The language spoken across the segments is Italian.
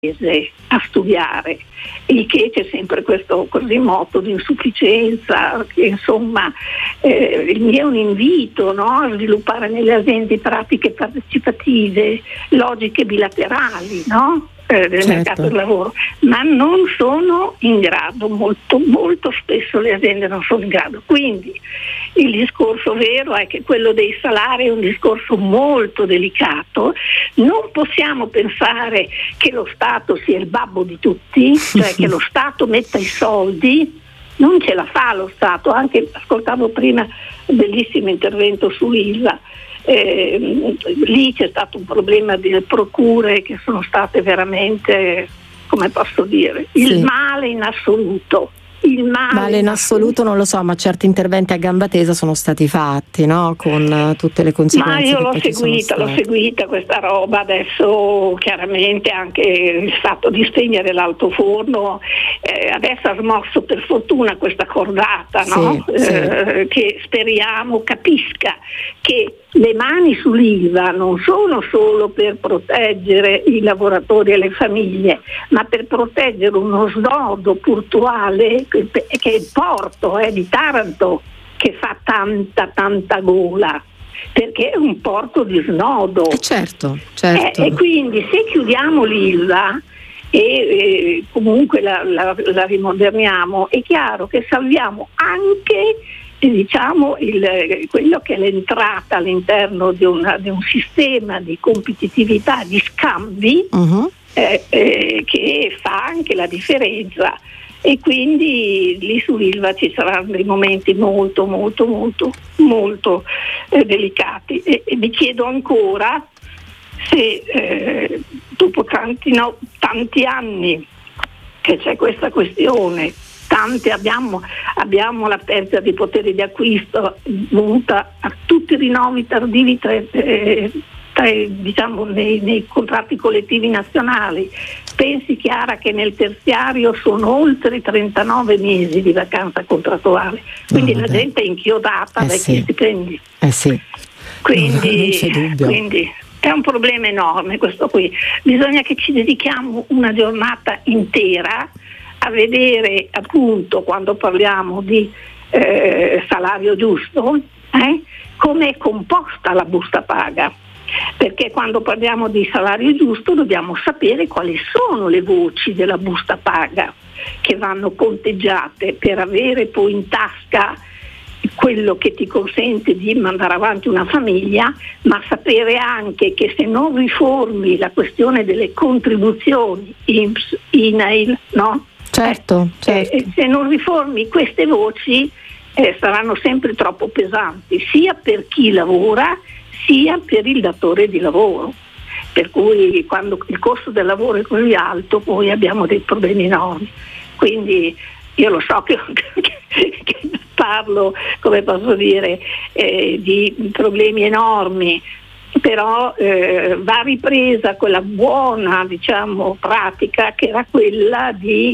a studiare, il che c'è sempre questo così motto di insufficienza, che insomma il mio è un invito, no? A sviluppare nelle aziende pratiche partecipative, logiche bilaterali, no? Del mercato del lavoro, ma non sono in grado, molto spesso le aziende non sono in grado. Quindi il discorso vero è che quello dei salari è un discorso molto delicato. Non possiamo pensare che lo Stato sia il babbo di tutti, cioè che lo Stato metta i soldi. Non ce la fa lo Stato. Anche ascoltavo prima un bellissimo intervento sull'ILVA. Lì c'è stato un problema delle procure che sono state veramente, come posso dire, il male in assoluto. Il male in assoluto non lo so, ma certi interventi a gamba tesa sono stati fatti, no? Con tutte le conseguenze. Ma io l'ho seguita questa roba. Adesso chiaramente anche il fatto di spegnere l'altoforno adesso ha smosso per fortuna questa cordata, no? Che speriamo capisca che le mani sull'ILVA non sono solo per proteggere i lavoratori e le famiglie, ma per proteggere uno snodo portuale che è il porto di Taranto, che fa tanta gola, perché è un porto di snodo. Certo. E quindi se chiudiamo l'ILVA e comunque la rimoderniamo, è chiaro che salviamo anche quello che è l'entrata all'interno di un sistema di competitività, di scambi, che fa anche la differenza. E quindi lì sull'ILVA ci saranno dei momenti molto delicati e mi chiedo ancora se dopo tanti anni che c'è questa questione, abbiamo la perdita di potere di acquisto dovuta a tutti i rinnovi tardivi nei contratti collettivi nazionali. Pensi, Chiara, che nel terziario sono oltre 39 mesi di vacanza contrattuale, quindi la gente è inchiodata dai stipendi. Quindi è un problema enorme questo qui. Bisogna che ci dedichiamo una giornata intera a vedere, appunto, quando parliamo di salario giusto, come è composta la busta paga. Perché quando parliamo di salario giusto dobbiamo sapere quali sono le voci della busta paga che vanno conteggiate per avere poi in tasca quello che ti consente di mandare avanti una famiglia, ma sapere anche che se non riformi la questione delle contribuzioni INPS, INAIL, no? Certo. Se non riformi queste voci saranno sempre troppo pesanti, sia per chi lavora sia per il datore di lavoro, per cui quando il costo del lavoro è così alto poi abbiamo dei problemi enormi. Quindi io lo so che parlo, come posso dire, di problemi enormi, però va ripresa quella buona, pratica che era quella di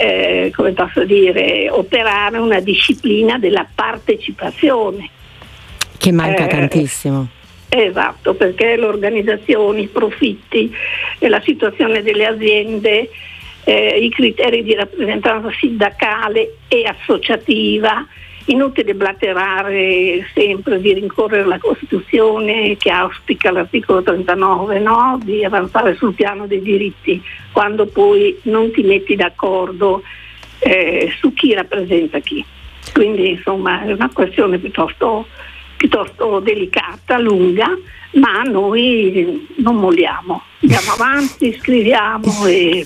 operare una disciplina della partecipazione che manca tantissimo. Esatto, perché l'organizzazione, i profitti, la situazione delle aziende, i criteri di rappresentanza sindacale e associativa. Inutile blaterare sempre di rincorrere la Costituzione che auspica l'articolo 39, no? Di avanzare sul piano dei diritti, quando poi non ti metti d'accordo su chi rappresenta chi. Quindi insomma è una questione piuttosto delicata, lunga, ma noi non molliamo, andiamo avanti, scriviamo e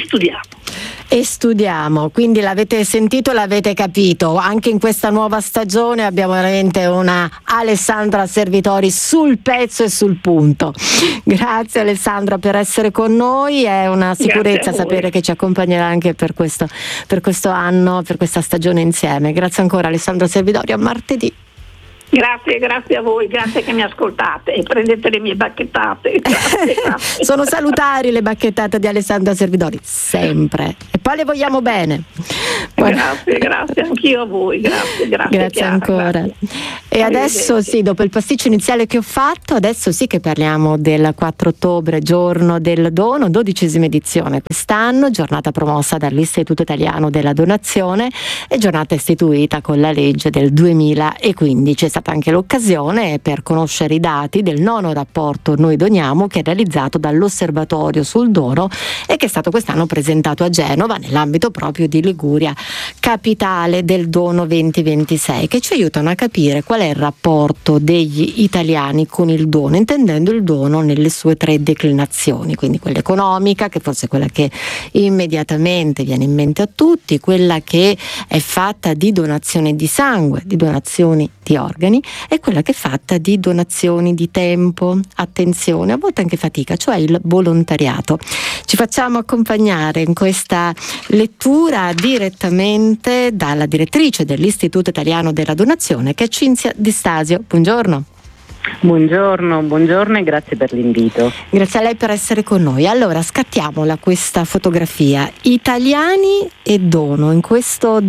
studiamo. Quindi l'avete sentito, l'avete capito, anche in questa nuova stagione abbiamo veramente una Alessandra Servidori sul pezzo e sul punto. Grazie Alessandra per essere con noi, è una sicurezza sapere che ci accompagnerà anche per questo anno, per questa stagione insieme. Grazie ancora Alessandra Servidori, a martedì. Grazie a voi, grazie che mi ascoltate e prendete le mie bacchettate. Grazie. Sono salutari le bacchettate di Alessandra Servidori, sempre. E poi le vogliamo bene. Grazie, anch'io a voi, grazie Chiara, ancora. Grazie. E adesso sì, dopo il pasticcio iniziale che ho fatto, adesso sì che parliamo del 4 ottobre, giorno del dono, 12ª edizione quest'anno, giornata promossa dall'Istituto Italiano della Donazione e giornata istituita con la legge del 2015. È stata anche l'occasione per conoscere i dati del 9° rapporto Noi Doniamo, che è realizzato dall'Osservatorio sul Dono e che è stato quest'anno presentato a Genova nell'ambito proprio di Liguria, capitale del dono 2026, che ci aiutano a capire qual è il rapporto degli italiani con il dono, intendendo il dono nelle sue 3 declinazioni, quindi quella economica, che forse è quella che immediatamente viene in mente a tutti, quella che è fatta di donazione di sangue, di donazioni di organi, e quella che è fatta di donazioni di tempo, attenzione, a volte anche fatica, cioè il volontariato. Ci facciamo accompagnare in questa lettura direttamente dalla direttrice dell'Istituto Italiano della Donazione, che è Cinzia Di Stasio. Buongiorno. Buongiorno e grazie per l'invito. Grazie a lei per essere con noi. Allora, scattiamola questa fotografia. Italiani e dono. In questo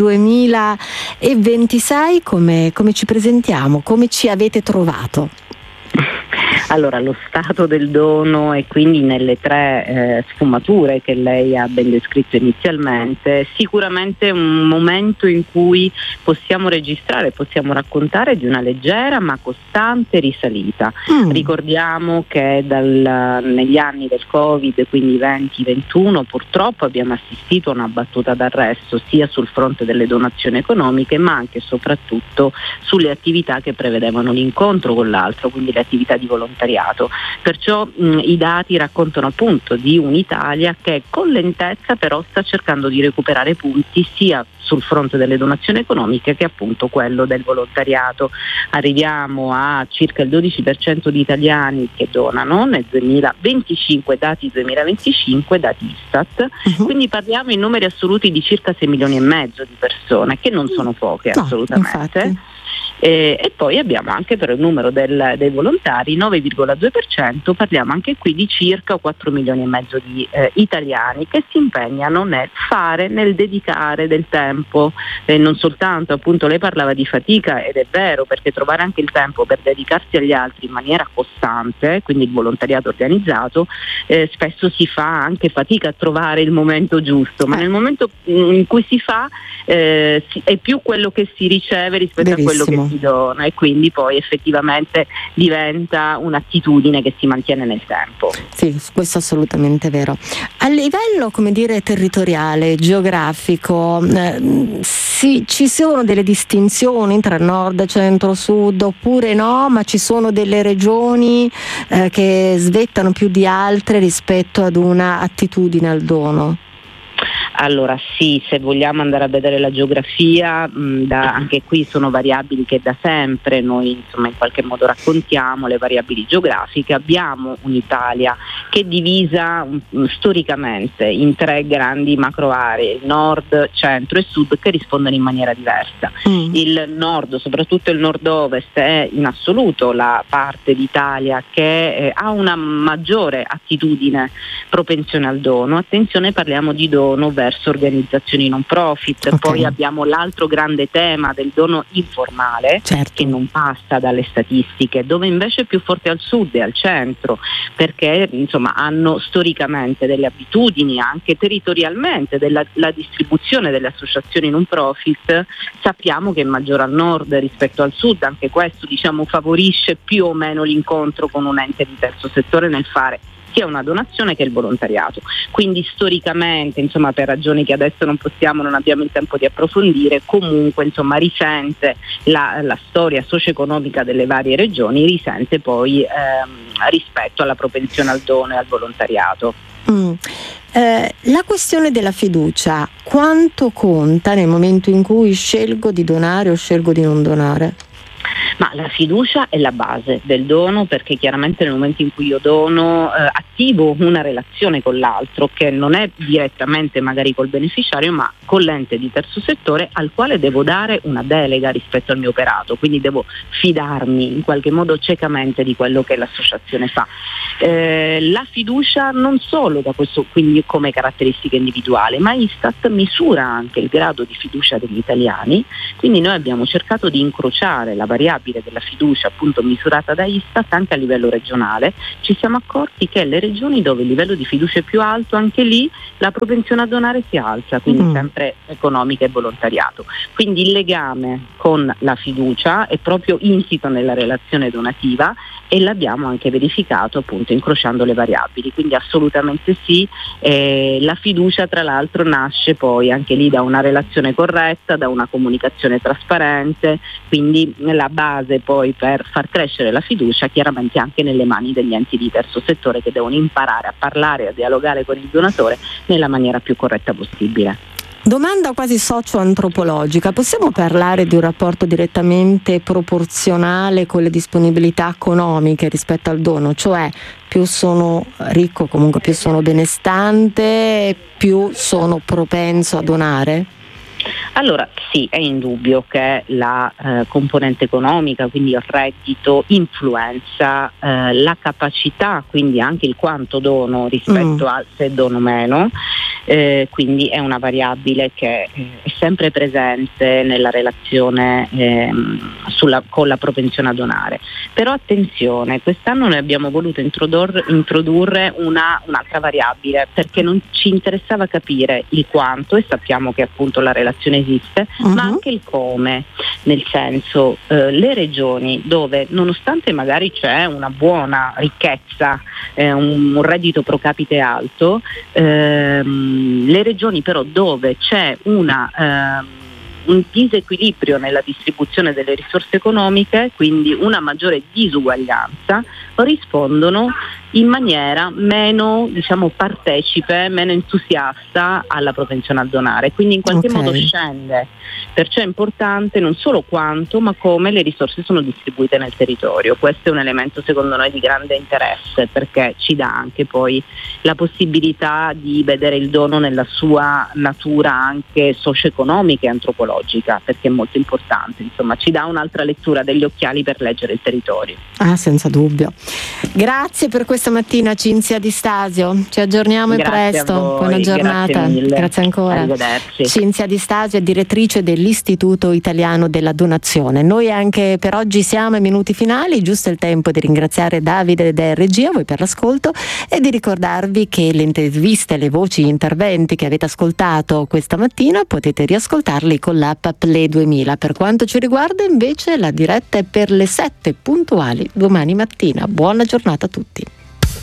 2026 come ci presentiamo? Come ci avete trovato? Allora, lo stato del dono, e quindi nelle 3 sfumature che lei ha ben descritto inizialmente, sicuramente un momento in cui possiamo registrare, possiamo raccontare di una leggera ma costante risalita. Ricordiamo che negli anni del Covid, quindi 20-21, purtroppo abbiamo assistito a una battuta d'arresto sia sul fronte delle donazioni economiche, ma anche e soprattutto sulle attività che prevedevano l'incontro con l'altro, quindi le attività di volontariato. Perciò i dati raccontano appunto di un'Italia che con lentezza però sta cercando di recuperare punti sia sul fronte delle donazioni economiche che appunto quello del volontariato. Arriviamo a circa il 12% di italiani che donano nel 2025, dati 2025, dati Istat, quindi parliamo in numeri assoluti di circa 6,5 milioni di persone, che non sono poche assolutamente. Infatti. E poi abbiamo anche però il numero dei volontari, 9,2%, parliamo anche qui di circa 4,5 milioni di italiani che si impegnano nel dedicare del tempo, non soltanto, appunto lei parlava di fatica, ed è vero, perché trovare anche il tempo per dedicarsi agli altri in maniera costante, quindi il volontariato organizzato, spesso si fa anche fatica a trovare il momento giusto, ma nel momento in cui si fa è più quello che si riceve rispetto a quello che si dona, e quindi poi effettivamente diventa un'attitudine che si mantiene nel tempo. Sì, questo è assolutamente vero. A livello, come dire, territoriale, geografico, ci sono delle distinzioni tra nord, centro, sud, oppure no, ma ci sono delle regioni che svettano più di altre rispetto ad una attitudine al dono? Allora sì, se vogliamo andare a vedere la geografia, anche qui sono variabili che da sempre noi in qualche modo raccontiamo, le variabili geografiche. Abbiamo un'Italia che è divisa storicamente in 3 grandi macro aree, nord, centro e sud, che rispondono in maniera diversa. Il nord, soprattutto il nord-ovest, è in assoluto la parte d'Italia che ha una maggiore attitudine, propensione al dono. Attenzione, parliamo di dono verso organizzazioni non profit. Okay. Poi abbiamo l'altro grande tema del dono informale, certo, che non passa dalle statistiche, dove invece è più forte al sud e al centro, perché hanno storicamente delle abitudini, anche territorialmente, la distribuzione delle associazioni non profit sappiamo che è maggiore al nord rispetto al sud. Anche questo favorisce più o meno l'incontro con un ente di terzo settore nel fare sia una donazione che il volontariato. Quindi storicamente, per ragioni che adesso non abbiamo il tempo di approfondire, comunque risente la storia socio-economica delle varie regioni, risente poi rispetto alla propensione al dono e al volontariato. La questione della fiducia, quanto conta nel momento in cui scelgo di donare o scelgo di non donare? Ma la fiducia è la base del dono, perché chiaramente nel momento in cui io dono attivo una relazione con l'altro che non è direttamente magari col beneficiario, ma con l'ente di terzo settore al quale devo dare una delega rispetto al mio operato, quindi devo fidarmi in qualche modo ciecamente di quello che l'associazione fa. La fiducia non solo da questo, quindi come caratteristica individuale, ma Istat misura anche il grado di fiducia degli italiani, quindi noi abbiamo cercato di incrociare la variabile variabile della fiducia appunto misurata da Istat anche a livello regionale, ci siamo accorti che le regioni dove il livello di fiducia è più alto, anche lì la propensione a donare si alza, quindi sempre economica e volontariato. Quindi il legame con la fiducia è proprio insito nella relazione donativa e l'abbiamo anche verificato appunto incrociando le variabili, quindi assolutamente sì. La fiducia tra l'altro nasce poi anche lì da una relazione corretta, da una comunicazione trasparente, quindi la base poi per far crescere la fiducia chiaramente anche nelle mani degli enti di terzo settore che devono imparare a parlare, a dialogare con il donatore nella maniera più corretta possibile. Domanda quasi socio-antropologica: possiamo parlare di un rapporto direttamente proporzionale con le disponibilità economiche rispetto al dono? Cioè, più sono ricco, comunque più sono benestante, più sono propenso a donare? Allora sì, è indubbio che la componente economica, quindi il reddito, influenza la capacità, quindi anche il quanto dono rispetto a se dono meno, quindi è una variabile che è sempre presente nella relazione con la propensione a donare. Però attenzione, quest'anno noi abbiamo voluto introdurre un'altra variabile perché non ci interessava capire il quanto, e sappiamo che appunto la relazione esiste, ma anche il come, nel senso le regioni dove nonostante magari c'è una buona ricchezza, un reddito pro capite alto, le regioni però dove c'è un disequilibrio nella distribuzione delle risorse economiche, quindi una maggiore disuguaglianza, rispondono in maniera meno, partecipe, meno entusiasta alla propensione a donare, quindi in qualche modo scende. Perciò è importante non solo quanto, ma come le risorse sono distribuite nel territorio. Questo è un elemento secondo noi di grande interesse, perché ci dà anche poi la possibilità di vedere il dono nella sua natura anche socio-economica e antropologica, perché è molto importante, ci dà un'altra lettura degli occhiali per leggere il territorio. Senza dubbio. Grazie per questa mattina Cinzia Di Stasio, ci aggiorniamo presto. Buona giornata. Grazie ancora. Arrivederci. Cinzia Di Stasio è direttrice dell'Istituto Italiano della Donazione. Noi anche per oggi siamo ai minuti finali, giusto il tempo di ringraziare Davide da regia, voi per l'ascolto, e di ricordarvi che le interviste, le voci, gli interventi che avete ascoltato questa mattina potete riascoltarli con l'app Play 2000. Per quanto ci riguarda invece la diretta è per le 7 puntuali domani mattina. Buona giornata a tutti.